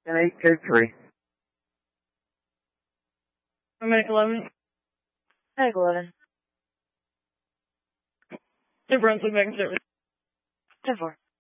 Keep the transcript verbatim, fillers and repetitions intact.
And eight two three. Medic eleven. Medic eleven. New Brunswick, back in service. ten four.